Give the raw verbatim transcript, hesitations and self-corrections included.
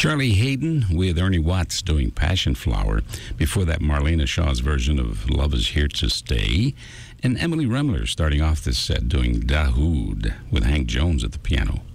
Charlie Hayden with Ernie Watts doing Passion Flower. Before that, Marlena Shaw's version of Love Is Here to Stay. And Emily Remler starting off this set doing Dahoud with Hank Jones at the piano.